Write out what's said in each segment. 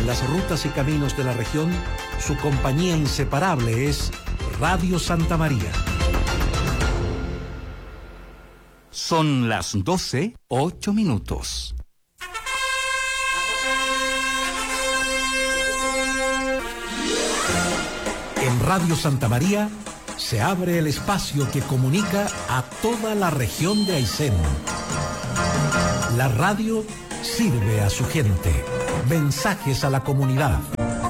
las rutas y caminos de la región, su compañía inseparable es Radio Santa María. Son las 12:08. En Radio Santa María se abre el espacio que comunica a toda la región de Aysén. La radio sirve a su gente. Mensajes a la comunidad.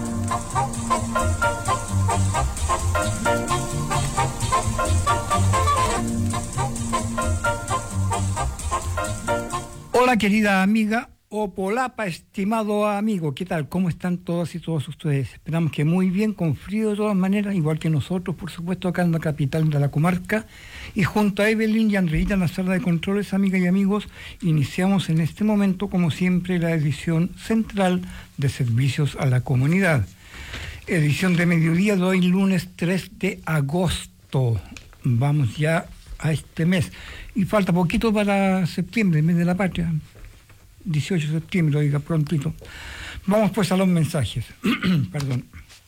Hola querida amiga Opolapa, estimado amigo, ¿qué tal? ¿Cómo están todas y todos ustedes? Esperamos que muy bien, con frío de todas maneras, igual que nosotros, por supuesto, acá en la capital de la comarca. Y junto a Evelyn y Andreita en la sala de controles, amigas y amigos, iniciamos en este momento, como siempre, la edición central de Servicios a la Comunidad. Edición de mediodía de hoy, lunes 3 de agosto. Vamos ya a este mes. Y falta poquito para septiembre, el mes de la patria. 18 de septiembre, oiga, prontito. Vamos pues a los mensajes. Perdón.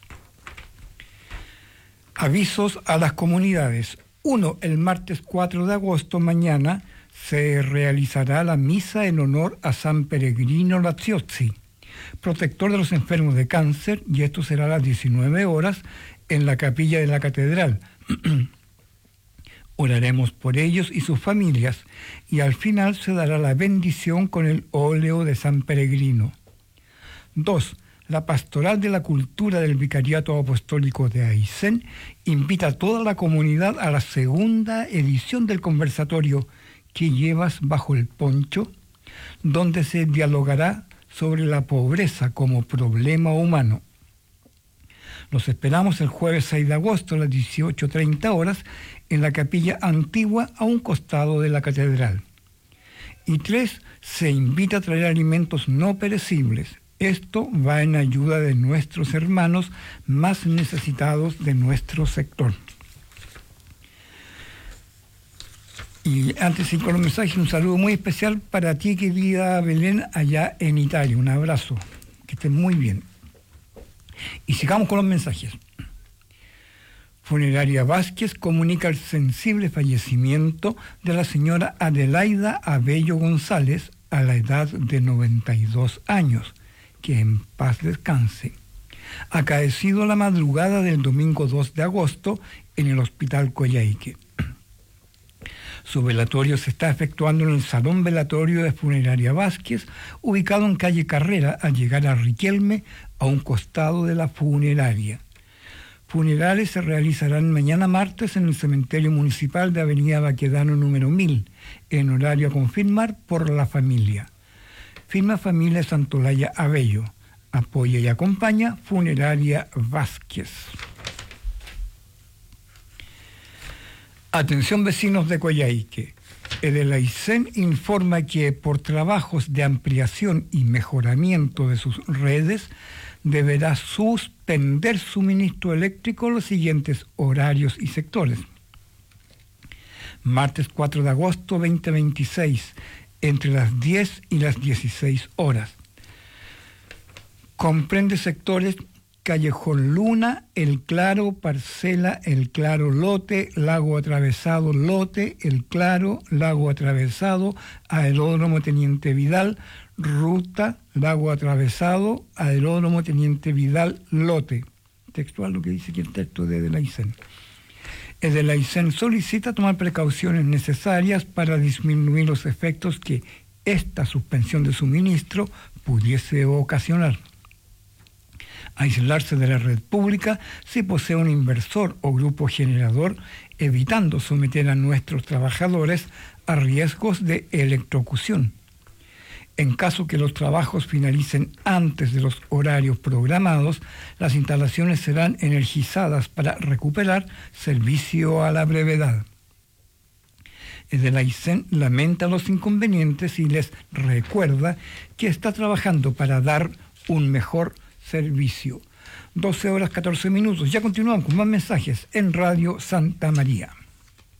Avisos a las comunidades. 1. El martes 4 de agosto, mañana, se realizará la misa en honor a San Peregrino Laziozzi, protector de los enfermos de cáncer, y esto será a las 19 horas en la capilla de la catedral. Oraremos por ellos y sus familias, y al final se dará la bendición con el óleo de San Peregrino. 2. La Pastoral de la Cultura del Vicariato Apostólico de Aysén invita a toda la comunidad a la segunda edición del conversatorio ¿Qué llevas bajo el poncho?, donde se dialogará sobre la pobreza como problema humano. Los esperamos el jueves 6 de agosto a las 18:30 horas en la capilla antigua a un costado de la catedral. Y 3. Se invita a traer alimentos no perecibles. Esto va en ayuda de nuestros hermanos más necesitados de nuestro sector. Y antes de ir con los mensajes, un saludo muy especial para ti, querida Belén, allá en Italia. Un abrazo. Que estés muy bien. Y sigamos con los mensajes. Funeraria Vázquez comunica el sensible fallecimiento de la señora Adelaida Abello González a la edad de 92 años. Que en paz descanse. Acaecido la madrugada del domingo 2 de agosto en el Hospital Coyhaique. Su velatorio se está efectuando en el Salón Velatorio de Funeraria Vázquez, ubicado en calle Carrera, al llegar a Riquelme, a un costado de la funeraria. Funerales se realizarán mañana martes en el Cementerio Municipal de Avenida Baquedano número 1000, en horario a confirmar por la familia. Firma Familia Santolaya Abello. Apoya y acompaña Funeraria Vázquez. Atención vecinos de Coyhaique. El Aysén informa que por trabajos de ampliación y mejoramiento de sus redes deberá suspender suministro eléctrico en los siguientes horarios y sectores. Martes 4 de agosto 2026, entre las 10 y las 16 horas. Comprende sectores Callejón Luna, El Claro, Parcela, El Claro Lote, Lago Atravesado Lote, El Claro, Lago Atravesado, Aeródromo Teniente Vidal, Ruta, Lago Atravesado, Aeródromo Teniente Vidal Lote. Textual lo que dice aquí el texto de Aysén. El Aysén solicita tomar precauciones necesarias para disminuir los efectos que esta suspensión de suministro pudiese ocasionar. Aislarse de la red pública si posee un inversor o grupo generador, evitando someter a nuestros trabajadores a riesgos de electrocución. En caso que los trabajos finalicen antes de los horarios programados, las instalaciones serán energizadas para recuperar servicio a la brevedad. El Aysén lamenta los inconvenientes y les recuerda que está trabajando para dar un mejor servicio. 12:14. Ya continuamos con más mensajes en Radio Santa María.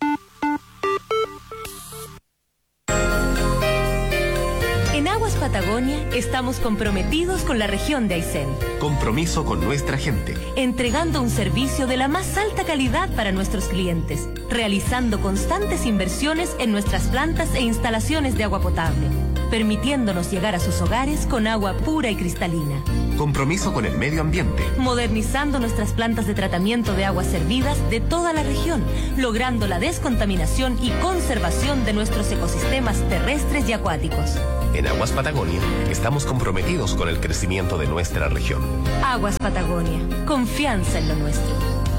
En Aguas Patagonia Patagonia estamos comprometidos con la región de Aysén. Compromiso con nuestra gente. Entregando un servicio de la más alta calidad para nuestros clientes, realizando constantes inversiones en nuestras plantas e instalaciones de agua potable, permitiéndonos llegar a sus hogares con agua pura y cristalina. Compromiso con el medio ambiente. Modernizando nuestras plantas de tratamiento de aguas servidas de toda la región, logrando la descontaminación y conservación de nuestros ecosistemas terrestres y acuáticos. En Aguas Patagonia estamos comprometidos con el crecimiento de nuestra región. Aguas Patagonia, confianza en lo nuestro.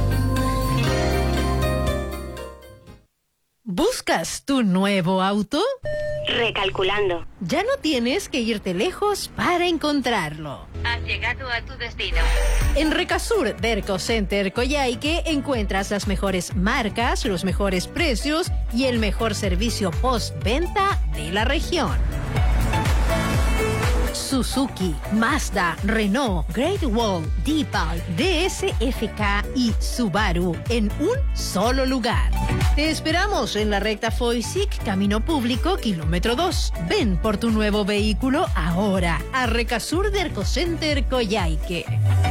¿Buscas tu nuevo auto? Recalculando. Ya no tienes que irte lejos para encontrarlo. Has llegado a tu destino. En Recasur Derco Center Coyhaique encuentras las mejores marcas, los mejores precios y el mejor servicio postventa de la región. Suzuki, Mazda, Renault, Great Wall, Deepal, DSFK y Subaru en un solo lugar. Te esperamos en la recta Foysic, Camino Público, kilómetro 2. Ven por tu nuevo vehículo ahora a Recasur Derco Center Coyhaique.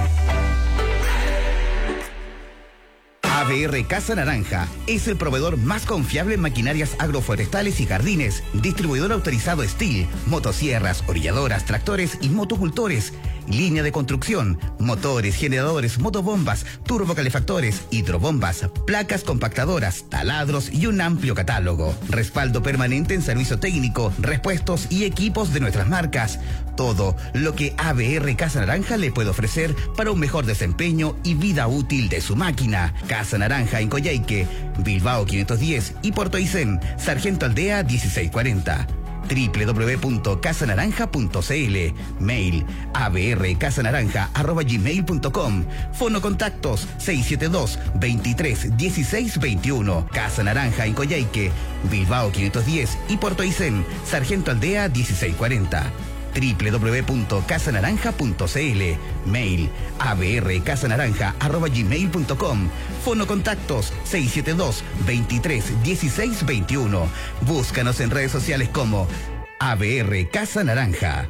ABR Casa Naranja es el proveedor más confiable en maquinarias agroforestales y jardines, distribuidor autorizado Steel, motosierras, orilladoras, tractores y motocultores, línea de construcción, motores, generadores, motobombas, turbocalefactores, hidrobombas, placas compactadoras, taladros y un amplio catálogo. Respaldo permanente en servicio técnico, repuestos y equipos de nuestras marcas. Todo lo que ABR Casa Naranja le puede ofrecer para un mejor desempeño y vida útil de su máquina. Casa Naranja en Coyhaique, Bilbao 510 y Puerto Aysén, Sargento Aldea 1640. www.casanaranja.cl. Mail abrcasanaranja@gmail.com. Fono contactos 672 23 16 21. Casa Naranja en Coyhaique, Bilbao 510 y Puerto Aysén, Sargento Aldea 1640. www.casanaranja.cl. Mail abrcasanaranja@gmail.com. Fono contactos 672 23 16 21. Búscanos en redes sociales como ABR Casa Naranja.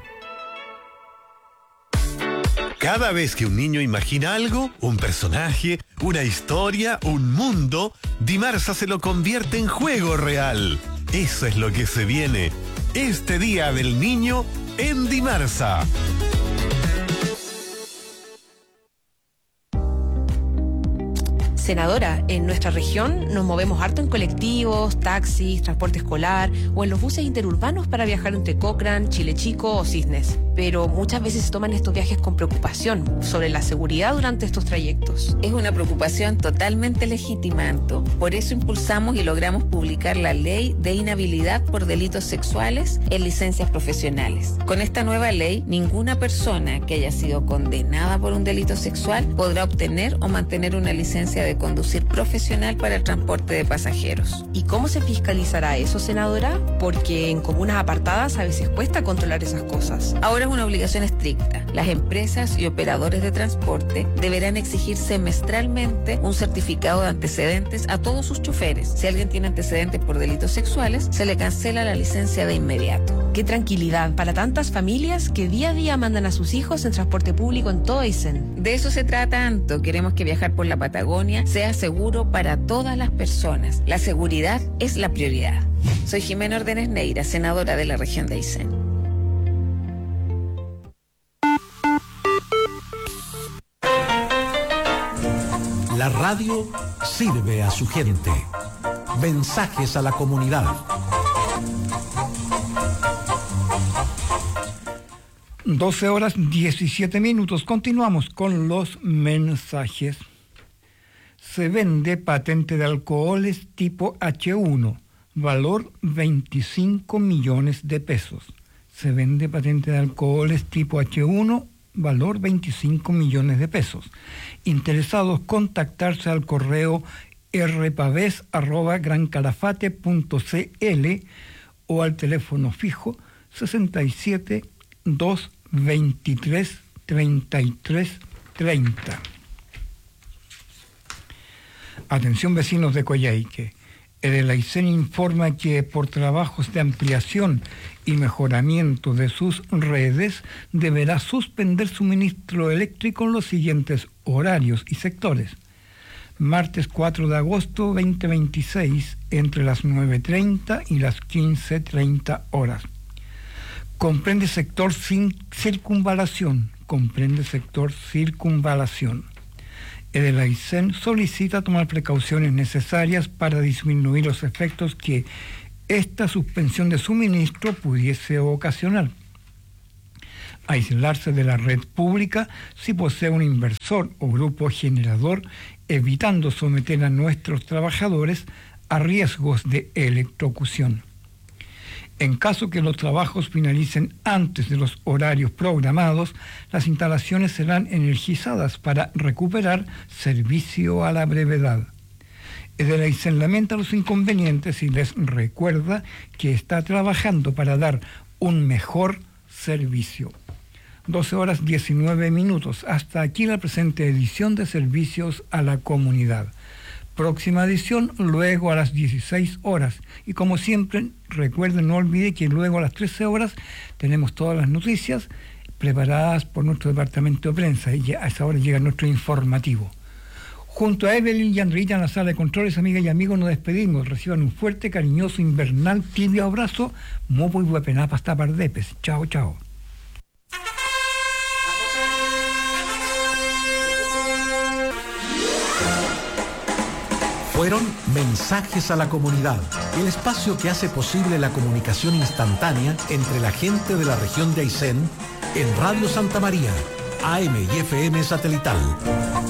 Cada vez que un niño imagina algo, un personaje, una historia, un mundo, Dimarsa se lo convierte en juego real. Eso es lo que se viene este Día del Niño en Dimarsa. Senadora, en nuestra región nos movemos harto en colectivos, taxis, transporte escolar o en los buses interurbanos para viajar entre Cochrane, Chile Chico o Cisnes. Pero muchas veces se toman estos viajes con preocupación sobre la seguridad durante estos trayectos. Es una preocupación totalmente legítima, Anto. Por eso impulsamos y logramos publicar la ley de inhabilidad por delitos sexuales en licencias profesionales. Con esta nueva ley, ninguna persona que haya sido condenada por un delito sexual podrá obtener o mantener una licencia de conducir profesional para el transporte de pasajeros. ¿Y cómo se fiscalizará eso, senadora? Porque en comunas apartadas a veces cuesta controlar esas cosas. Ahora es una obligación estricta. Las empresas y operadores de transporte deberán exigir semestralmente un certificado de antecedentes a todos sus choferes. Si alguien tiene antecedentes por delitos sexuales, se le cancela la licencia de inmediato. Qué tranquilidad para tantas familias que día a día mandan a sus hijos en transporte público en todo Aysén. De eso se trata, Anto. Queremos que viajar por la Patagonia sea seguro para todas las personas. La seguridad es la prioridad. Soy Jimena Ordenes Neira, senadora de la región de Aysén. La radio sirve a su gente. Mensajes a la comunidad. 12:17. Continuamos con los mensajes. Se vende patente de alcoholes tipo H1, valor 25 millones de pesos. Se vende patente de alcoholes tipo H1, valor 25 millones de pesos. Interesados, contactarse al correo rpaves@grancalafate.cl o al teléfono fijo 67 223 33 30. Atención, vecinos de Coyhaique. El Aysén informa que por trabajos de ampliación y mejoramiento de sus redes deberá suspender suministro eléctrico en los siguientes horarios y sectores. Martes 4 de agosto 2026 entre las 9:30 y las 15:30 horas. Comprende sector circunvalación. El Aysén solicita tomar precauciones necesarias para disminuir los efectos que esta suspensión de suministro pudiese ocasionar. Aislarse de la red pública si posee un inversor o grupo generador, evitando someter a nuestros trabajadores a riesgos de electrocución. En caso que los trabajos finalicen antes de los horarios programados, las instalaciones serán energizadas para recuperar servicio a la brevedad. El Aysén lamenta los inconvenientes y les recuerda que está trabajando para dar un mejor servicio. 12:19. Hasta aquí la presente edición de Servicios a la Comunidad. Próxima edición luego a las 16 horas. Y como siempre, recuerden, no olviden que luego a las 13 horas tenemos todas las noticias preparadas por nuestro departamento de prensa. Y a esa hora llega nuestro informativo. Junto a Evelyn y Andreita en la sala de controles, amigas y amigos, nos despedimos. Reciban un fuerte, cariñoso, invernal, tibio abrazo. Mopo y huepenapa hasta pardepes. Chao, chao. Fueron Mensajes a la Comunidad, el espacio que hace posible la comunicación instantánea entre la gente de la región de Aysén en Radio Santa María, AM y FM satelital.